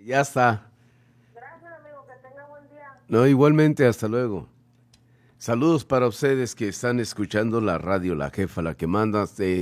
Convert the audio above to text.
Ya está. Gracias, amigo, que tenga buen día. No, igualmente, hasta luego. Saludos para ustedes que están escuchando la radio La Jefa, la que manda.